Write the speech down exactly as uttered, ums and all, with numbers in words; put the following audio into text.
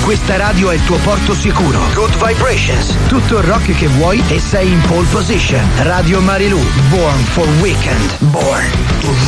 questa radio è il tuo porto sicuro. Good vibrations. Tutto il rock che vuoi e sei in pole position. Radio Marilu, born for weekend. Born